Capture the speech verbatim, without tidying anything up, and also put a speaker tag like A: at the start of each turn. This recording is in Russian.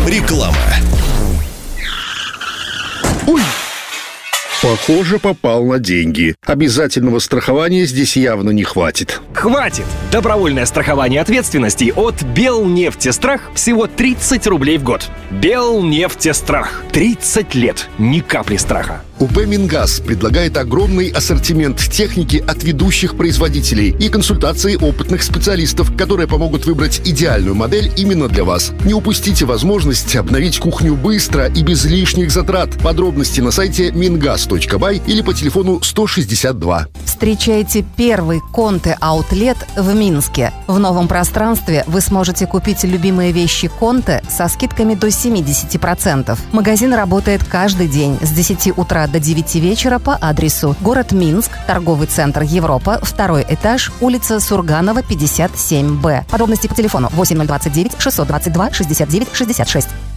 A: Реклама.
B: Ой! Похоже, попал на деньги. Обязательного страхования здесь явно не хватит.
C: Хватит! Добровольное страхование ответственности от Белнефтестрах всего тридцать рублей в год. Белнефтестрах. тридцать лет. Ни капли страха.
B: УП «Мингаз» предлагает огромный ассортимент техники от ведущих производителей и консультации опытных специалистов, которые помогут выбрать идеальную модель именно для вас. Не упустите возможность обновить кухню быстро и без лишних затрат. Подробности на сайте мингаз точка бай или по телефону сто шестьдесят два.
D: Встречайте первый Конте-аутлет в Минске. В новом пространстве вы сможете купить любимые вещи Конте со скидками до семьдесят процентов. Магазин работает каждый день с десяти утра до девяти вечера по адресу город Минск, торговый центр Европа, второй этаж, улица Сурганова, пятьдесят семь Б. Подробности по телефону восемь ноль двадцать девять шестьсот двадцать два шестьдесят девять шестьдесят шесть.